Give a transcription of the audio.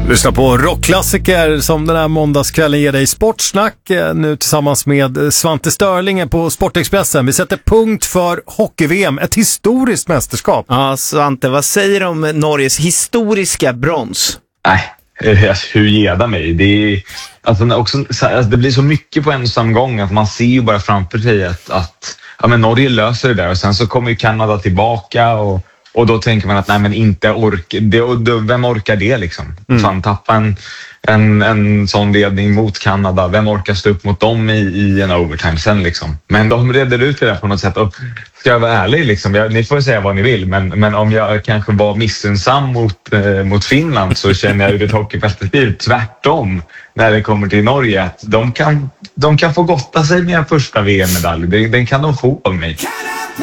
Lyssna på rockklassiker som den här måndagskvällen ger dig sportsnack nu tillsammans med Svante Störlinge på Sportexpressen. Vi sätter punkt för hockey-VM, ett historiskt mästerskap. Ja, Svante, vad säger du om Norges historiska brons? Nej, hur ger mig? Det är, det blir så mycket på en samgång att man ser ju bara framför sig att men Norge löser det där och sen så kommer ju Kanada tillbaka och då tänker man att nej, men inte vem orkar det liksom? Fan, tappa en sån ledning mot Kanada, vem orkar stå upp mot dem i en overtime sen liksom? Men de redde ut det där på något sätt och ska jag vara ärlig liksom, ni får säga vad ni vill, men om jag kanske var missunnsam mot Finland så känner jag ur ett hockeyperspektiv tvärtom när det kommer till Norge att de kan få gotta sig med en första VM-medalj, den kan de få av mig.